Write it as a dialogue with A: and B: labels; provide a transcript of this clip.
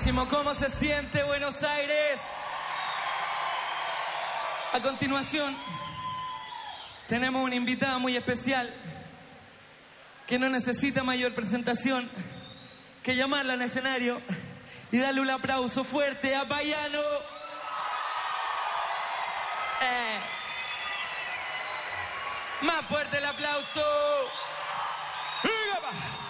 A: Buenísimo, ¿cómo se siente Buenos Aires? A continuación, tenemos una invitada muy especial que no necesita mayor presentación que llamarla al escenario y darle un aplauso fuerte a Payano. Más fuerte el aplauso.
B: ¡Venga, va!